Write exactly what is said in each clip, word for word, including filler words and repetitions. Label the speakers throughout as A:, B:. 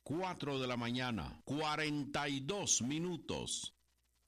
A: cuatro de la mañana, cuarenta y dos minutos.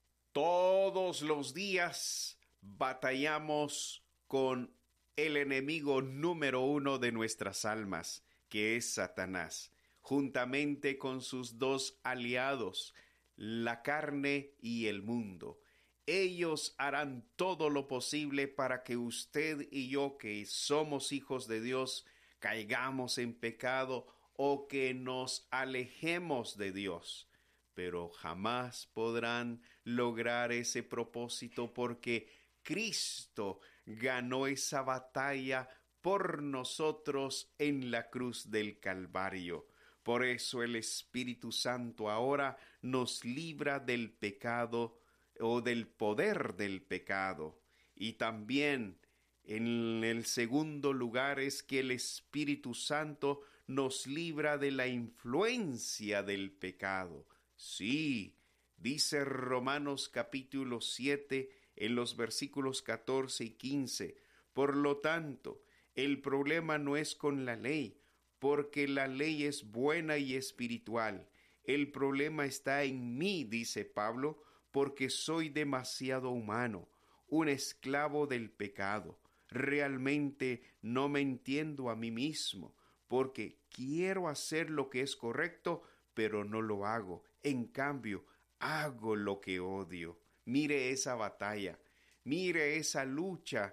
B: Todos los días batallamos con el enemigo número uno de nuestras almas, que es Satanás, juntamente con sus dos aliados, la carne y el mundo. Ellos harán todo lo posible para que usted y yo, que somos hijos de Dios, caigamos en pecado o que nos alejemos de Dios. Pero jamás podrán lograr ese propósito porque Cristo ganó esa batalla por nosotros en la cruz del Calvario. Por eso el Espíritu Santo ahora nos libra del pecado o del poder del pecado. Y también en el segundo lugar es que el Espíritu Santo nos libra de la influencia del pecado. Sí, dice Romanos capítulo siete en los versículos catorce y quince. Por lo tanto, el problema no es con la ley, porque la ley es buena y espiritual. El problema está en mí, dice Pablo, porque soy demasiado humano, un esclavo del pecado. Realmente no me entiendo a mí mismo, porque quiero hacer lo que es correcto, pero no lo hago. En cambio, hago lo que odio. Mire esa batalla, mire esa lucha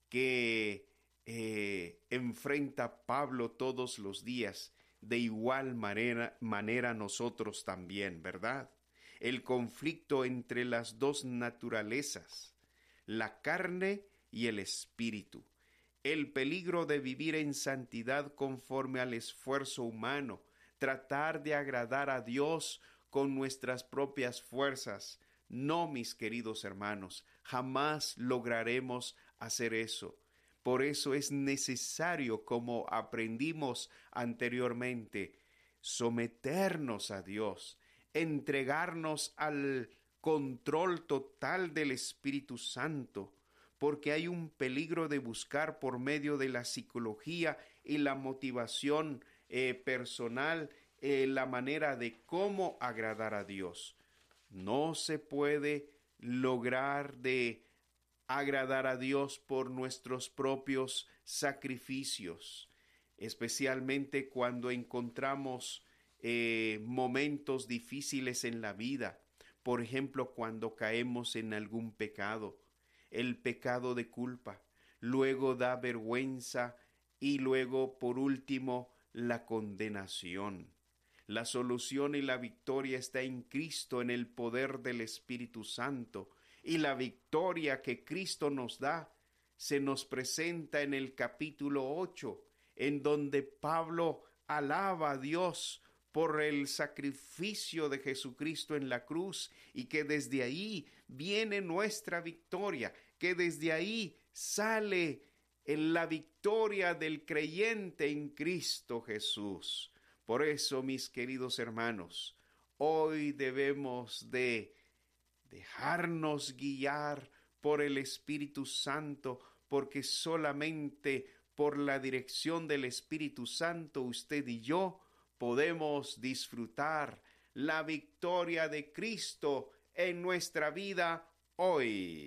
B: que eh, enfrenta Pablo todos los días. De igual manera, manera nosotros también, ¿verdad? El conflicto entre las dos naturalezas, la carne y el espíritu. El peligro de vivir en santidad conforme al esfuerzo humano, tratar de agradar a Dios con nuestras propias fuerzas. No, mis queridos hermanos, jamás lograremos hacer eso. Por eso es necesario, como aprendimos anteriormente, someternos a Dios, entregarnos al control total del Espíritu Santo, porque hay un peligro de buscar por medio de la psicología y la motivación eh, personal eh, la manera de cómo agradar a Dios. No se puede lograr de agradar a Dios por nuestros propios sacrificios, especialmente cuando encontramos eh, momentos difíciles en la vida. Por ejemplo, cuando caemos en algún pecado, el pecado de culpa, luego da vergüenza y luego, por último, la condenación. La solución y la victoria está en Cristo, en el poder del Espíritu Santo, y la victoria que Cristo nos da se nos presenta en el capítulo ocho, en donde Pablo alaba a Dios por el sacrificio de Jesucristo en la cruz, y que desde ahí viene nuestra victoria, que desde ahí sale en la victoria del creyente en Cristo Jesús. Por eso, mis queridos hermanos, hoy debemos de dejarnos guiar por el Espíritu Santo, porque solamente por la dirección del Espíritu Santo usted y yo podemos disfrutar la victoria de Cristo en nuestra vida hoy.